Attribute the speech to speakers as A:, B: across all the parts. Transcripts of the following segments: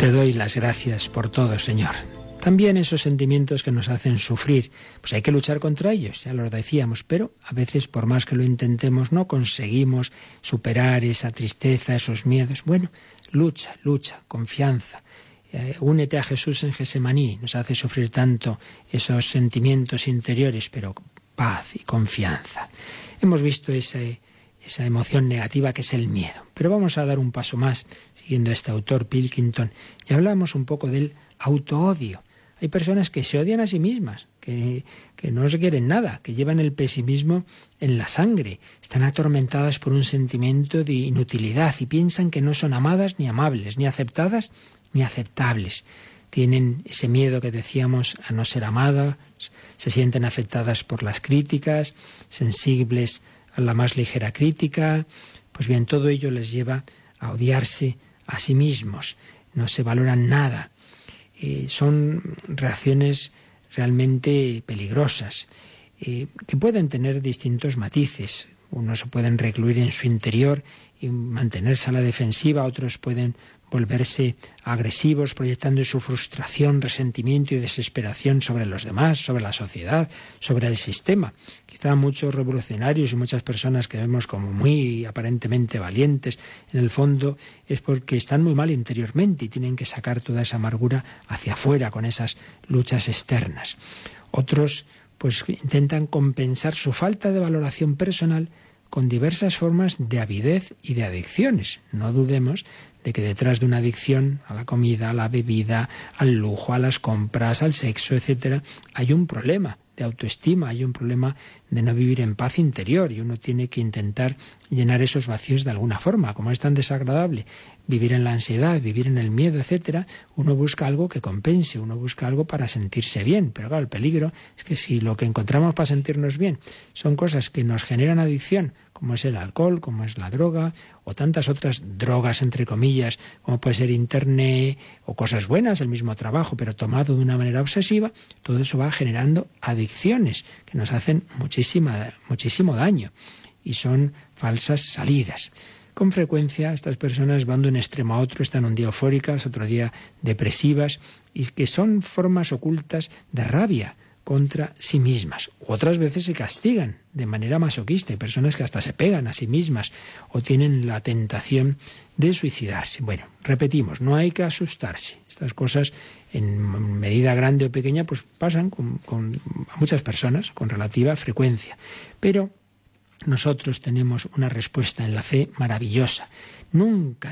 A: Te doy las gracias por todo, Señor. También esos sentimientos que nos hacen sufrir, pues hay que luchar contra ellos, ya lo decíamos, pero a veces por más que lo intentemos no conseguimos superar esa tristeza, esos miedos. Bueno, lucha, confianza. Únete a Jesús en Gesemaní, nos hace sufrir tanto esos sentimientos interiores, pero paz y confianza. Hemos visto esa emoción negativa que es el miedo, pero vamos a dar un paso más, siguiendo a este autor Pilkington, y hablamos un poco del autoodio. Hay personas que se odian a sí mismas, que no se quieren nada, que llevan el pesimismo en la sangre, están atormentadas por un sentimiento de inutilidad y piensan que no son amadas ni amables, ni aceptadas ni aceptables. Tienen ese miedo que decíamos a no ser amadas, se sienten afectadas por las críticas, sensibles a la más ligera crítica. Pues bien, todo ello les lleva a odiarse a sí mismos, no se valoran nada. Son reacciones realmente peligrosas, que pueden tener distintos matices. Unos se pueden recluir en su interior y mantenerse a la defensiva, otros pueden volverse agresivos, proyectando su frustración, resentimiento y desesperación sobre los demás, sobre la sociedad, sobre el sistema. Quizá muchos revolucionarios y muchas personas que vemos como muy aparentemente valientes, en el fondo es porque están muy mal interiormente y tienen que sacar toda esa amargura hacia afuera con esas luchas externas. Otros pues intentan compensar su falta de valoración personal con diversas formas de avidez y de adicciones. No dudemos de que detrás de una adicción a la comida, a la bebida, al lujo, a las compras, al sexo, etcétera, hay un problema de autoestima, hay un problema de no vivir en paz interior y uno tiene que intentar llenar esos vacíos de alguna forma. Como es tan desagradable vivir en la ansiedad, vivir en el miedo, etcétera, uno busca algo que compense, uno busca algo para sentirse bien. Pero claro, el peligro es que si lo que encontramos para sentirnos bien son cosas que nos generan adicción, como es el alcohol, como es la droga, o tantas otras drogas, entre comillas, como puede ser Internet, o cosas buenas, el mismo trabajo, pero tomado de una manera obsesiva, todo eso va generando adicciones que nos hacen muchísimo daño y son falsas salidas. Con frecuencia estas personas van de un extremo a otro, están un día eufóricas, otro día depresivas, y que son formas ocultas de rabia contra sí mismas. Otras veces se castigan de manera masoquista. Hay personas que hasta se pegan a sí mismas o tienen la tentación de suicidarse. Bueno, repetimos, no hay que asustarse. Estas cosas, en medida grande o pequeña, pues pasan a muchas personas con relativa frecuencia. Pero nosotros tenemos una respuesta en la fe maravillosa. Nunca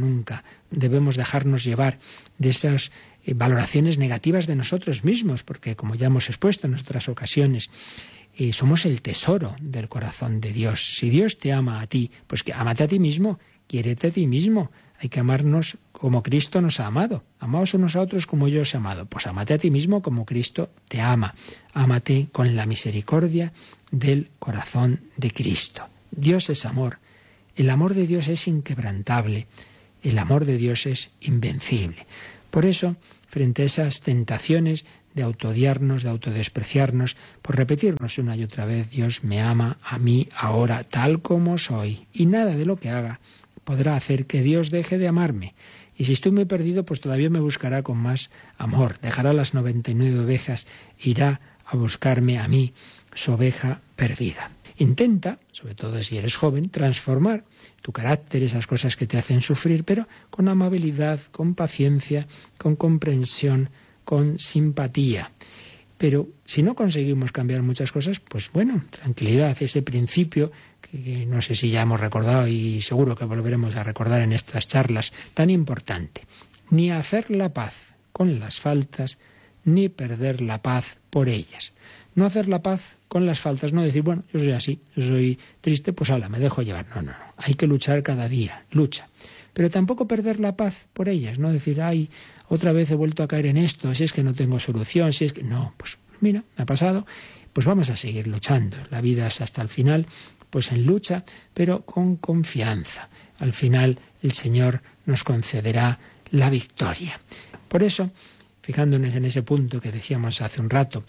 A: debemos dejarnos llevar de esas valoraciones negativas de nosotros mismos, porque como ya hemos expuesto en otras ocasiones, somos el tesoro del corazón de Dios. Si Dios te ama a ti, pues que ámate a ti mismo, quiérete a ti mismo. Hay que amarnos como Cristo nos ha amado. Amaos unos a otros como yo os he amado. Pues ámate a ti mismo como Cristo te ama. Ámate con la misericordia del corazón de Cristo. Dios es amor. El amor de Dios es inquebrantable. El amor de Dios es invencible. Por eso, frente a esas tentaciones de autoodiarnos, de autodespreciarnos, por repetirnos una y otra vez, Dios me ama a mí ahora tal como soy, y nada de lo que haga podrá hacer que Dios deje de amarme. Y si estoy muy perdido, pues todavía me buscará con más amor. Dejará las 99 ovejas, irá a buscarme a mí, su oveja perdida. Intenta, sobre todo si eres joven, transformar tu carácter, esas cosas que te hacen sufrir, pero con amabilidad, con paciencia, con comprensión, con simpatía. Pero si no conseguimos cambiar muchas cosas, pues bueno, tranquilidad, ese principio que no sé si ya hemos recordado y seguro que volveremos a recordar en estas charlas, tan importante. Ni hacer la paz con las faltas, ni perder la paz por ellas. No hacer la paz con las faltas, no decir, bueno, yo soy así, yo soy triste, pues hala, me dejo llevar. No. Hay que luchar cada día, lucha. Pero tampoco perder la paz por ellas, no decir, ay, otra vez he vuelto a caer en esto, si es que no tengo solución, si es que... No, pues mira, me ha pasado, pues vamos a seguir luchando. La vida es hasta el final, pues en lucha, pero con confianza. Al final el Señor nos concederá la victoria. Por eso, fijándonos en ese punto que decíamos hace un rato,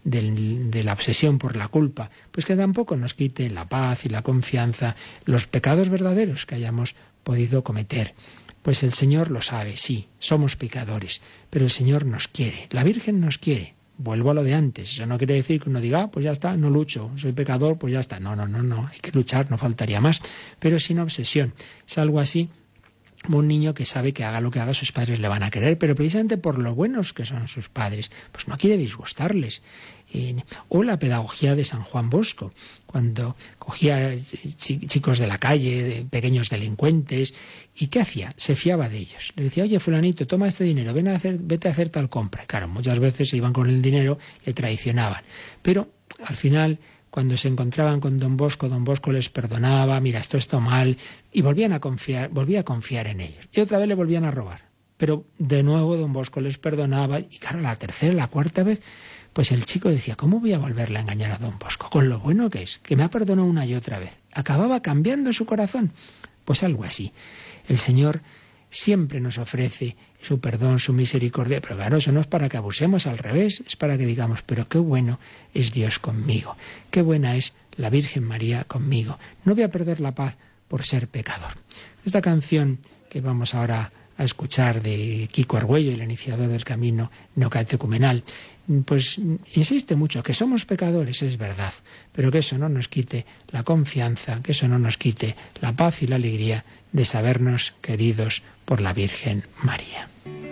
A: de la obsesión por la culpa, pues que tampoco nos quite la paz y la confianza, los pecados verdaderos que hayamos podido cometer. Pues el Señor lo sabe, sí, somos pecadores, pero el Señor nos quiere, la Virgen nos quiere. Vuelvo a lo de antes, eso no quiere decir que uno diga, pues ya está, no lucho, soy pecador, pues ya está. No, hay que luchar, no faltaría más, pero sin obsesión. Es algo así como un niño que sabe que haga lo que haga, sus padres le van a querer, pero precisamente por lo buenos que son sus padres, pues no quiere disgustarles. O la pedagogía de San Juan Bosco, cuando cogía chicos de la calle, pequeños delincuentes, ¿y qué hacía? Se fiaba de ellos. Le decía, oye, fulanito, toma este dinero, vete a hacer tal compra. Claro, muchas veces se iban con el dinero, le traicionaban. Pero al final, cuando se encontraban con Don Bosco les perdonaba, mira, esto está mal, y volvía a confiar en ellos. Y otra vez le volvían a robar. Pero de nuevo Don Bosco les perdonaba, y claro, la tercera, la cuarta vez, pues el chico decía, ¿cómo voy a volverle a engañar a Don Bosco? Con lo bueno que es, que me ha perdonado una y otra vez. Acababa cambiando su corazón. Pues algo así. El Señor siempre nos ofrece su perdón, su misericordia, pero claro, eso no es para que abusemos, al revés, es para que digamos, pero qué bueno es Dios conmigo, qué buena es la Virgen María conmigo. No voy a perder la paz por ser pecador. Esta canción que vamos ahora a escuchar de Kiko Argüello, el iniciador del camino neocatecumenal, pues insiste mucho que somos pecadores, es verdad, pero que eso no nos quite la confianza, que eso no nos quite la paz y la alegría de sabernos queridos por la Virgen María.